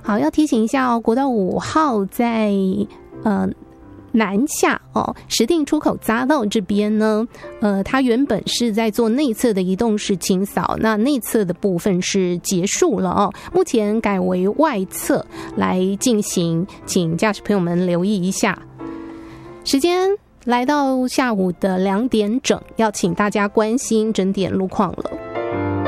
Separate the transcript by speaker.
Speaker 1: 好，要提醒一下哦，国道5号在南下石碇出口匝道这边呢，它原本是在做内侧的移动式清扫，那内侧的部分是结束了哦，目前改为外侧来进行，请驾驶朋友们留意一下。时间来到下午的2点整，要请大家关心整点路况了。